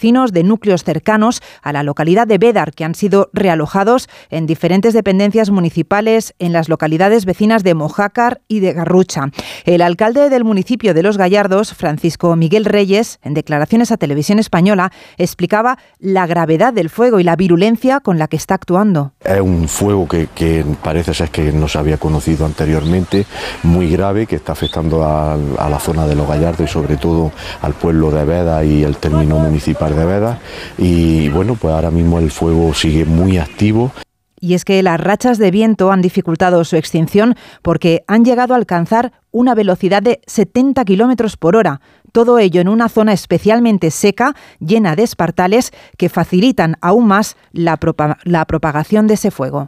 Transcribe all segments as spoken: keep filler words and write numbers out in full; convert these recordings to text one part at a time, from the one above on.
vecinos de núcleos cercanos a la localidad de Bédar, que han sido realojados en diferentes dependencias municipales en las localidades vecinas de Mojácar y de Garrucha. El alcalde del municipio de Los Gallardos, Francisco Miguel Reyes, en declaraciones a Televisión Española, explicaba la gravedad del fuego y la virulencia con la que está actuando. Es un fuego que, que parece ser que no se había conocido anteriormente, muy grave, que está afectando a, a la zona de Los Gallardos y sobre todo al pueblo de Bédar y el término municipal de Bédar. Y bueno, pues ahora mismo el fuego sigue muy activo. Y es que las rachas de viento han dificultado su extinción porque han llegado a alcanzar una velocidad de setenta kilómetros por hora. Todo ello en una zona especialmente seca, llena de espartales, que facilitan aún más la, propa- la propagación de ese fuego.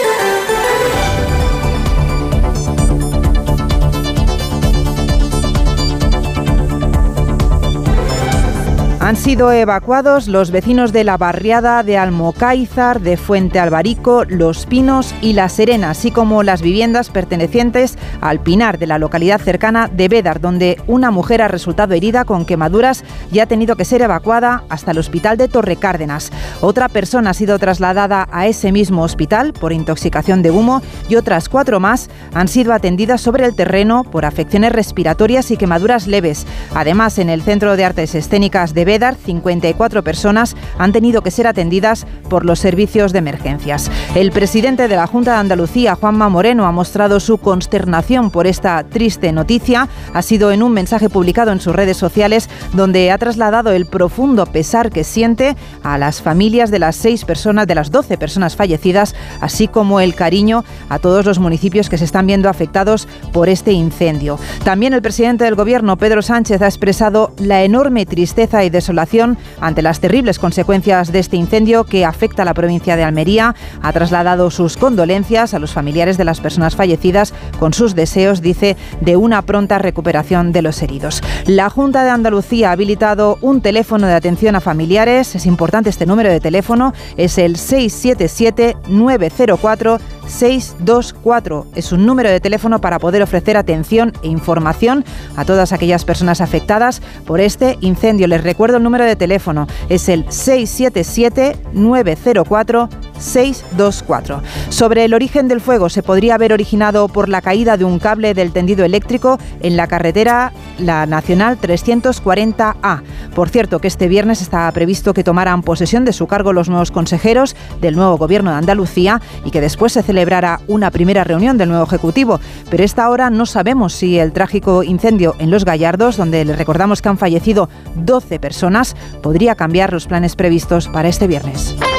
Han sido evacuados los vecinos de la barriada de Almocáizar, de Fuente Albarico, Los Pinos y La Serena, así como las viviendas pertenecientes al Pinar de la localidad cercana de Bédar, donde una mujer ha resultado herida con quemaduras y ha tenido que ser evacuada hasta el hospital de Torrecárdenas. Otra persona ha sido trasladada a ese mismo hospital por intoxicación de humo y otras cuatro más han sido atendidas sobre el terreno por afecciones respiratorias y quemaduras leves. Además, en el Centro de Artes Escénicas de Bédar, cincuenta y cuatro personas han tenido que ser atendidas por los servicios de emergencias. El presidente de la Junta de Andalucía, Juanma Moreno, ha mostrado su consternación por esta triste noticia. Ha sido en un mensaje publicado en sus redes sociales donde ha trasladado el profundo pesar que siente a las familias de las seis personas, de las doce personas fallecidas, así como el cariño a todos los municipios que se están viendo afectados por este incendio. También el presidente del Gobierno, Pedro Sánchez, ha expresado la enorme tristeza y desolación ante las terribles consecuencias de este incendio que afecta a la provincia de Almería. Ha trasladado sus condolencias a los familiares de las personas fallecidas con sus deseos, dice, de una pronta recuperación de los heridos. La Junta de Andalucía ha habilitado un teléfono de atención a familiares. Es importante este número de teléfono, es el seis siete siete, nueve cero cuatro, seis dos cuatro. Es un número de teléfono para poder ofrecer atención e información a todas aquellas personas afectadas por este incendio. Les recuerdo el número de teléfono, es el seis siete siete, nueve cero cuatro, seis dos cuatro. Sobre el origen del fuego, se podría haber originado por la caída de un cable del tendido eléctrico en la carretera la Nacional trescientos cuarenta A. Por cierto, que este viernes estaba previsto que tomaran posesión de su cargo los nuevos consejeros del nuevo Gobierno de Andalucía y que después se celebrara una primera reunión del nuevo Ejecutivo. Pero a esta hora no sabemos si el trágico incendio en Los Gallardos, donde les recordamos que han fallecido doce personas, podría cambiar los planes previstos para este viernes.